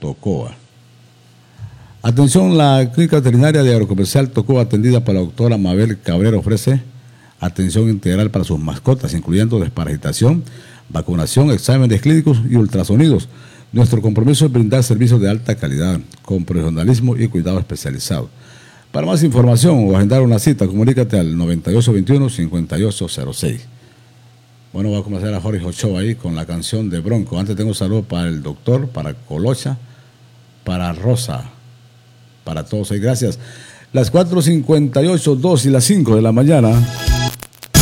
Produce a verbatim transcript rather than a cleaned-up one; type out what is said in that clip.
Tocoa. Atención, la Clínica Veterinaria de Agrocomercial Tocoa, atendida por la doctora Mabel Cabrera, ofrece atención integral para sus mascotas, incluyendo desparasitación, vacunación, exámenes clínicos y ultrasonidos. Nuestro compromiso es brindar servicios de alta calidad, con profesionalismo y cuidado especializado. Para más información o agendar una cita, comunícate al noventa y ocho veintiuno, cincuenta y ocho cero seis. Bueno, voy a comenzar a Jorge Ochoa ahí con la canción de Bronco. Antes tengo un saludo para el doctor, para Colocha, para Rosa, para todos ahí. Gracias. Las cuatro cincuenta y ocho, dos y las cinco de la mañana.